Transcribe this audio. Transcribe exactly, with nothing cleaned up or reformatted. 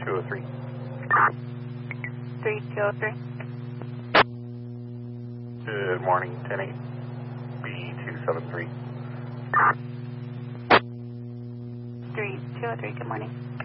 two oh three. three two oh three. Good morning, ten eight, B two seven three. three two oh three, good morning.